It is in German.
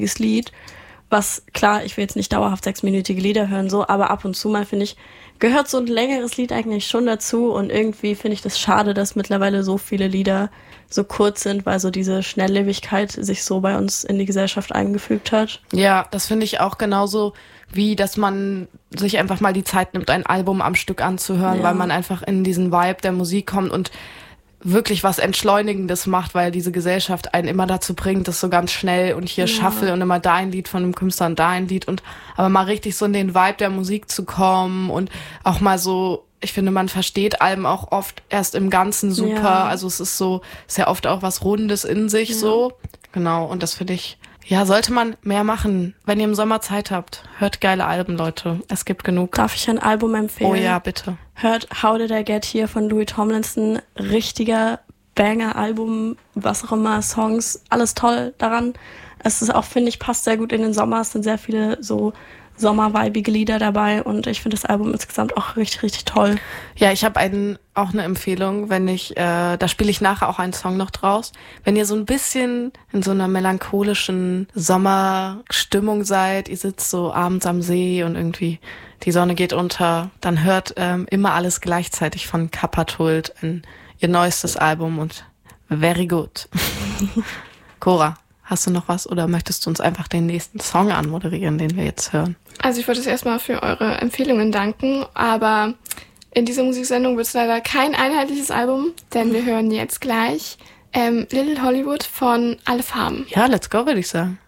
sechsminütiges Lied, was, klar, ich will jetzt nicht dauerhaft 6-minütige Lieder hören, so, aber ab und zu mal, finde ich, gehört so ein längeres Lied eigentlich schon dazu und irgendwie finde ich das schade, dass mittlerweile so viele Lieder so kurz sind, weil so diese Schnelllebigkeit sich so bei uns in die Gesellschaft eingefügt hat. Ja, das finde ich auch genauso, wie dass man sich einfach mal die Zeit nimmt, ein Album am Stück anzuhören, weil man einfach in diesen Vibe der Musik kommt und wirklich was Entschleunigendes macht, weil diese Gesellschaft einen immer dazu bringt, das so ganz schnell und hier Shuffle und immer da ein Lied von einem Künstler und da ein Lied und aber mal richtig so in den Vibe der Musik zu kommen und auch mal so, ich finde, man versteht Alben auch oft erst im Ganzen super, also es ist so, ist ja oft auch was Rundes in sich so, genau, und das finde ich, ja, sollte man mehr machen. Wenn ihr im Sommer Zeit habt, hört geile Alben, Leute. Es gibt genug. Darf ich ein Album empfehlen? Oh ja, bitte. Hört How Did I Get Here von Louis Tomlinson. Richtiger Banger-Album, was auch immer, Songs, alles toll daran. Es ist auch, finde ich, passt sehr gut in den Sommer. Es sind sehr viele so sommerweibige Lieder dabei und ich finde das Album insgesamt auch richtig, richtig toll. Ja, ich habe auch eine Empfehlung, wenn ich, da spiele ich nachher auch einen Song noch draus. Wenn ihr so ein bisschen in so einer melancholischen Sommerstimmung seid, ihr sitzt so abends am See und irgendwie die Sonne geht unter, dann hört immer alles gleichzeitig von Kappa-Tult, ihr neuestes Album und very good. Cora, hast du noch was oder möchtest du uns einfach den nächsten Song anmoderieren, den wir jetzt hören? Also ich wollte jetzt erstmal für eure Empfehlungen danken, aber in dieser Musiksendung wird es leider kein einheitliches Album, denn wir hören jetzt gleich Little Hollywood von Alle Farben. Ja, let's go, würde ich sagen.